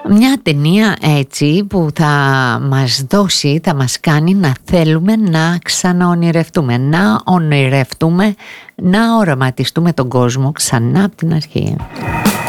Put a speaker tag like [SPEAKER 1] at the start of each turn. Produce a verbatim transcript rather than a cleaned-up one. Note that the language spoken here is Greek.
[SPEAKER 1] Μια ταινία έτσι που θα μας δώσει, θα μας κάνει να θέλουμε να ξαναονειρευτούμε, να ονειρευτούμε, να οραματιστούμε τον κόσμο ξανά από την αρχή.